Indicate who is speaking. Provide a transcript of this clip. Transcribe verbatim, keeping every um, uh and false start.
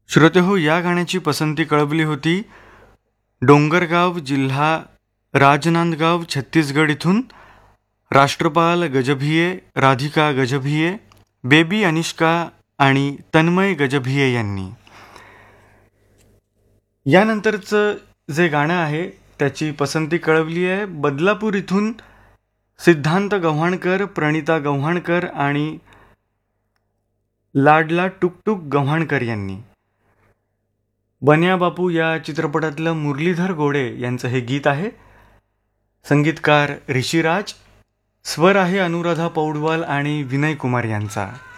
Speaker 1: श्रोतेहो, या गाण्याची पसंती कळवली होती डोंगरगाव, जिल्हा राजनांदगाव, छत्तीसगड इथून राष्ट्रपाल गजभिये, राधिका गजभिये, बेबी अनिष्का आणि तन्मय गजभिये यांनी. यानंतरचं जे गाणं आहे त्याची पसंती कळवली आहे बदलापूर इथून सिद्धांत गव्हाणकर, प्रणिता गव्हाणकर आणि लाडला टुकटुक गव्हाणकर यांनी. बन्या बापू या चित्रपटातलं मुरलीधर गोडे यांचं हे गीत आहे. संगीतकार ऋषिराज, स्वर आहे अनुराधा पौडवाल आणि विनय कुमार यांचा.